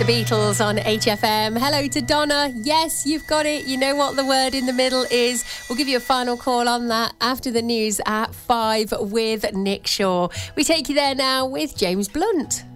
The Beatles on HFM. Hello to Donna. Yes, you've got it. You know what the word in the middle is. We'll give you a final call on that after the news at 5 with Nick Shaw. We take you there now with James Blunt.